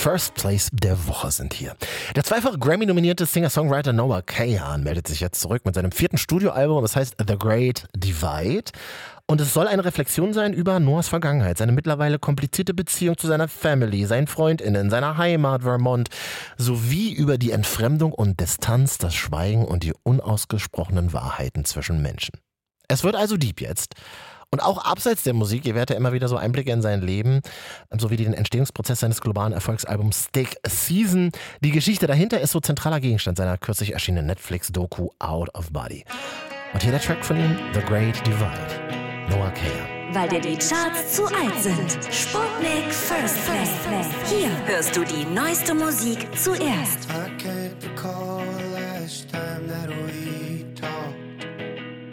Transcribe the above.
First Place der Woche sind hier. Der zweifache Grammy-nominierte Singer-Songwriter Noah Kahan meldet sich jetzt zurück mit seinem 4. Studioalbum, das heißt The Great Divide. Und es soll eine Reflexion sein über Noahs Vergangenheit, seine mittlerweile komplizierte Beziehung zu seiner Family, seinen FreundInnen, seiner Heimat Vermont, sowie über die Entfremdung und Distanz, das Schweigen und die unausgesprochenen Wahrheiten zwischen Menschen. Es wird also deep jetzt. Und auch abseits der Musik gewährt er immer wieder so Einblicke in sein Leben, sowie den Entstehungsprozess seines globalen Erfolgsalbums Stick Season. Die Geschichte dahinter ist so zentraler Gegenstand seiner kürzlich erschienenen Netflix-Doku Out of Body. Und hier der Track von ihm, The Great Divide, Noah Kahan. Weil dir die Charts zu alt sind. Sputnik First Place. Hier hörst du die neueste Musik zuerst. I can't recall